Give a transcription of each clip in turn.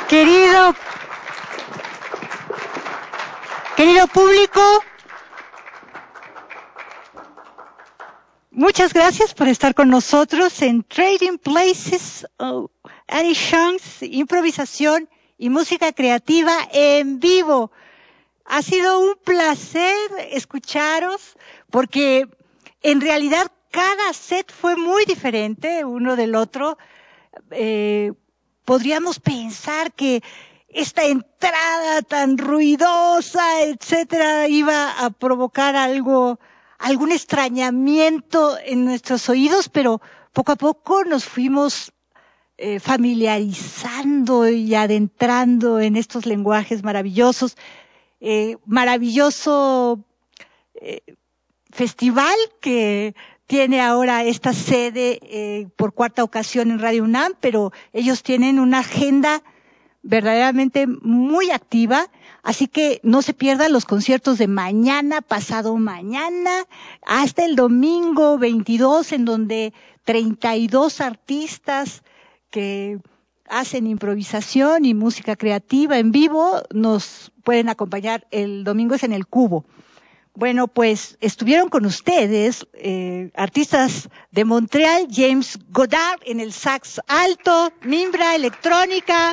Querido público, muchas gracias por estar con nosotros en Trading Places, Annie Chung's improvisación y música creativa en vivo. Ha sido un placer escucharos porque en realidad cada set fue muy diferente uno del otro. Podríamos pensar que esta entrada tan ruidosa, etcétera, iba a provocar algún extrañamiento en nuestros oídos, pero poco a poco nos fuimos familiarizando y adentrando en estos lenguajes maravillosos. Maravilloso festival que tiene ahora esta sede por cuarta ocasión en Radio UNAM, pero ellos tienen una agenda verdaderamente muy activa, así que no se pierdan los conciertos de mañana, pasado mañana, hasta el domingo 22, en donde 32 artistas que hacen improvisación y música creativa en vivo nos pueden acompañar. El domingo es en el Cubo. Bueno, pues estuvieron con ustedes artistas de Montreal, James Godard en el sax alto, Mimbra electrónica,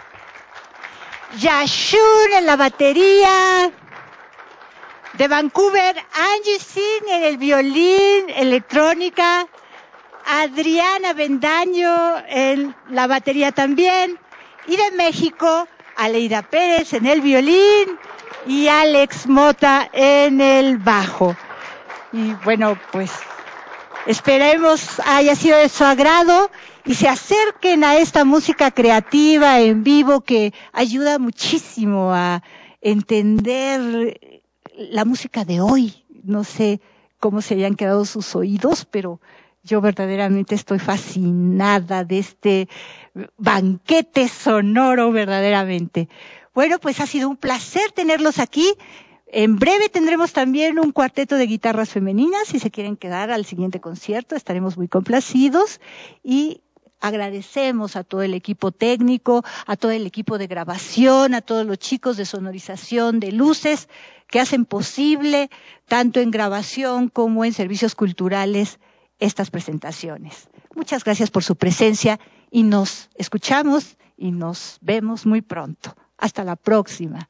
Yashun en la batería, de Vancouver, Angie Singh en el violín, electrónica, Adriana Bendaño en la batería también, y de México, Aleida Pérez en el violín y Alex Mota en el bajo. Y bueno, pues esperemos haya sido de su agrado y se acerquen a esta música creativa en vivo que ayuda muchísimo a entender la música de hoy. No sé cómo se hayan quedado sus oídos, pero yo verdaderamente estoy fascinada de este banquete sonoro verdaderamente. Bueno, pues ha sido un placer tenerlos aquí. En breve tendremos también un cuarteto de guitarras femeninas. Si se quieren quedar al siguiente concierto, estaremos muy complacidos. Y agradecemos a todo el equipo técnico, a todo el equipo de grabación, a todos los chicos de sonorización, de luces, que hacen posible, tanto en grabación como en servicios culturales, estas presentaciones. Muchas gracias por su presencia y nos escuchamos y nos vemos muy pronto. Hasta la próxima.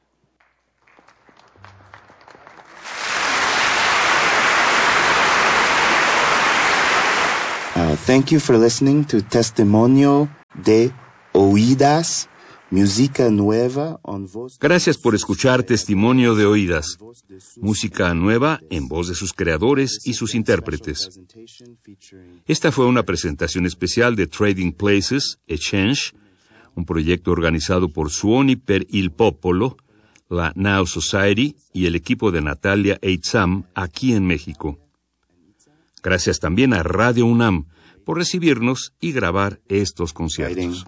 Thank you for listening to Testimonio de Oídas, música nueva en voz. Gracias por escuchar Testimonio de Oídas, música nueva en voz de sus creadores y sus intérpretes. Esta fue una presentación especial de Trading Places, Exchange, un proyecto organizado por Suoni per il Popolo, la Now Society y el equipo de Natalia Eitzam aquí en México. Gracias también a Radio UNAM por recibirnos y grabar estos conciertos.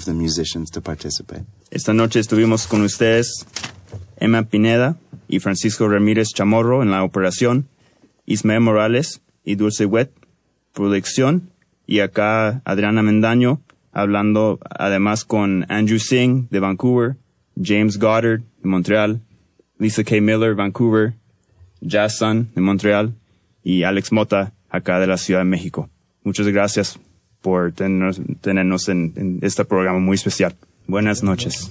Esta noche estuvimos con ustedes Emma Pineda y Francisco Ramírez Chamorro en la operación, Ismael Morales y Dulce Wet, producción, y acá Adriana Mendaño, hablando además con Andrew Singh de Vancouver, James Goddard de Montreal, Lisa K. Miller, Vancouver, Jazz Sun de Montreal y Alex Mota, acá de la Ciudad de México. Muchas gracias por tenernos en este programa muy especial. Buenas noches.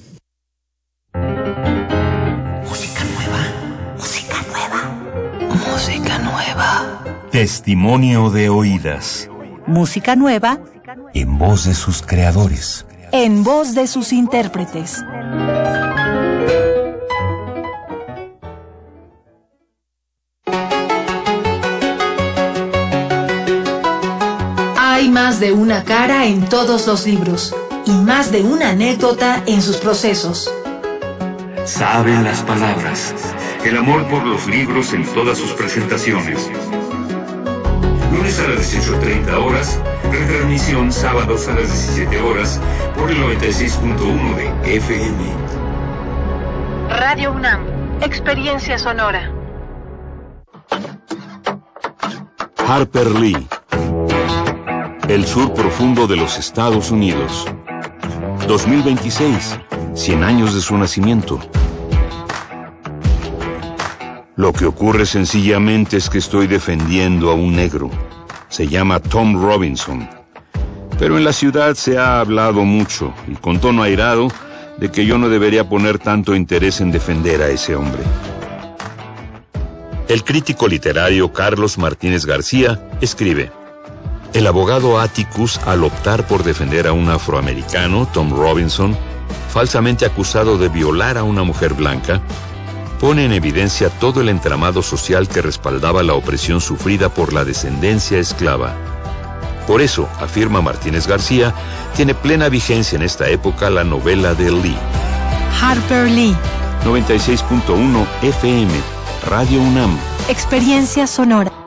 Música nueva, música nueva, música nueva. Testimonio de Oídas. Música nueva En voz de sus creadores. en voz de sus intérpretes. Hay más de una cara en todos los libros y más de una anécdota en sus procesos. Saben las palabras, el amor por los libros en todas sus presentaciones. Lunes a las 18:30 horas, retransmisión sábados a las 17 horas por el 96.1 de FM. Radio UNAM, experiencia sonora. Harper Lee, El sur profundo de los Estados Unidos, 2026, 100 años de su nacimiento. Lo que ocurre sencillamente es que estoy defendiendo a un negro. Se llama Tom Robinson. Pero en la ciudad se ha hablado mucho, y con tono airado, de que yo no debería poner tanto interés en defender a ese hombre. El crítico literario Carlos Martínez García escribe: el abogado Atticus, al optar por defender a un afroamericano, Tom Robinson, falsamente acusado de violar a una mujer blanca, pone en evidencia todo el entramado social que respaldaba la opresión sufrida por la descendencia esclava. Por eso, afirma Martínez García, tiene plena vigencia en esta época la novela de Lee. Harper Lee. 96.1 FM, Radio UNAM. Experiencia sonora.